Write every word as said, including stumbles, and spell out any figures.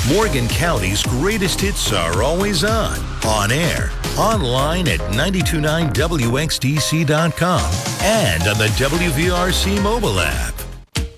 Morgan County's greatest hits are always on. On air, online at nine two nine W X D C dot com, and on the W V R C mobile app.